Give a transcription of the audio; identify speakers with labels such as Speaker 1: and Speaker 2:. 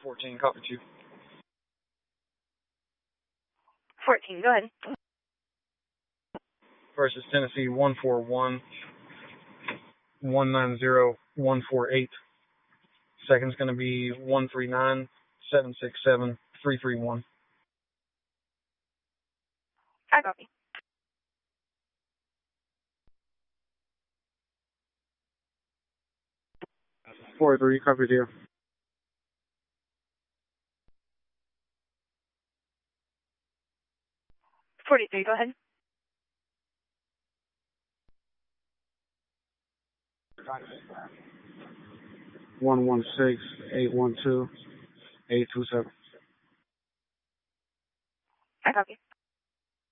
Speaker 1: 14, copy 2.
Speaker 2: 14, go ahead.
Speaker 1: Versus Tennessee 141 190 148. Second's going to be 139 767 331.
Speaker 2: I copy.
Speaker 1: 43, copy deal.
Speaker 2: $43, go ahead.
Speaker 1: 116 812 827.
Speaker 2: I copy.